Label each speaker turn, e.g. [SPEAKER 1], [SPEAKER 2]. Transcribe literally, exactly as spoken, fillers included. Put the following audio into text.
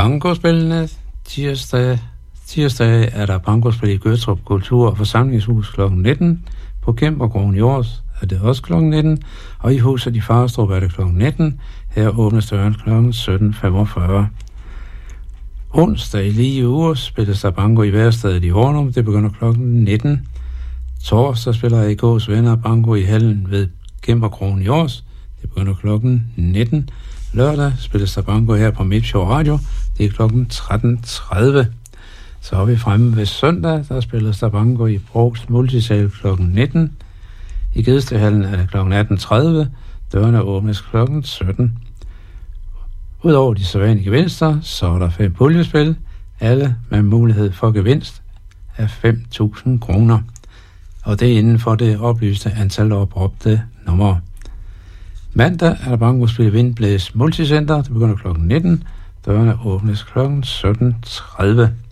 [SPEAKER 1] Bankospillene tirsdag. Tirsdag er der bankospil i Gødstrup Kultur- og Forsamlingshus klokken nitten. På Kæmpergården i Års er det også klokken nitten. Og i huset i Farestrup er det klokken nitten. Her åbnes døren klokken sytten femogfyrre. Onsdag i lige uger spilles der banko i værstedet i Hornum. Det begynder klokken nitten. Torsdag spiller A K's venner banko i hallen ved Kæmpergården i Års. Det begynder klokken nitten. Lørdag spilles der banko her på Midtfjord Radio. Det er klokken tretten tredive. Så er vi fremme ved søndag. Der spilles der banko i Brogs Multisal klokken nitten. I Gedestehallen er det klokken atten tredive. Dørene åbnes klokken sytten. Udover de sædvanlige gevinster, så er der fem puljespil. Alle med mulighed for gevinst af fem tusind kroner. Og det er inden for det oplyste antal opråbte numre. Mandag er der bankospil i Vindblæs Multicenter. Det begynder klokken nitten. Dørene åbnes klokken sytten tredive.